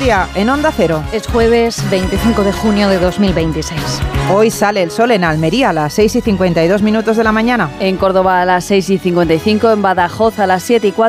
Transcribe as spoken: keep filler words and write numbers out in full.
día en Onda Cero. Es jueves veinticinco de junio de dos mil veintiséis. Hoy sale el sol en Almería a las seis y cincuenta y dos minutos de la mañana. En Córdoba a las seis y cincuenta y cinco, en Badajoz a las siete y cuatro.